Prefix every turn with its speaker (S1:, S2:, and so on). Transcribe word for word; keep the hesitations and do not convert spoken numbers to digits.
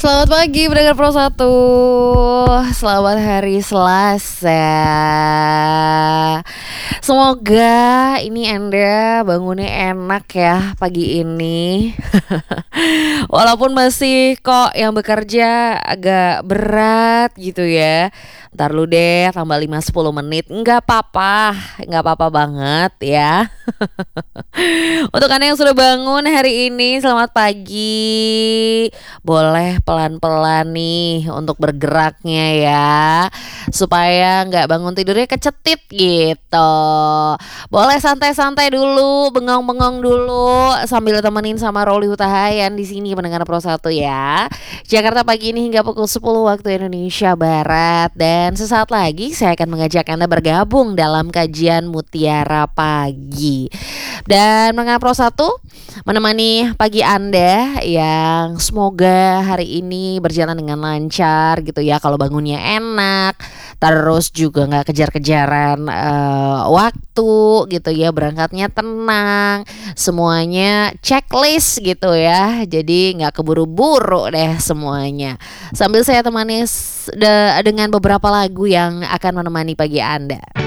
S1: Selamat pagi pendengar Pro satu. Selamat hari Selasa. Semoga ini Anda bangunnya enak ya pagi ini. Walaupun masih kok yang bekerja agak berat gitu ya. Ntar lu deh tambah lima sampai sepuluh menit. Enggak apa-apa, enggak apa-apa banget ya. Untuk Anda yang sudah bangun hari ini, selamat pagi. Boleh pelan-pelan nih untuk bergeraknya ya, supaya nggak bangun tidurnya kecetit gitu. Boleh santai-santai dulu, bengong-bengong dulu sambil temenin sama Roli Hutahayan di sini pendengar Pro satu ya. Jakarta pagi ini hingga pukul sepuluh waktu Indonesia Barat. Dan sesaat lagi saya akan mengajak Anda bergabung dalam kajian Mutiara Pagi. Dan pendengar Pro satu menemani pagi Anda yang semoga hari ini berjalan dengan lancar gitu ya. Kalau bangunnya enak, terus juga nggak kejar-kejaran uh, waktu gitu ya, berangkatnya tenang, semuanya checklist gitu ya. Jadi nggak keburu-buru deh semuanya. Sambil saya temani s- de- dengan beberapa lagu yang akan menemani pagi Anda.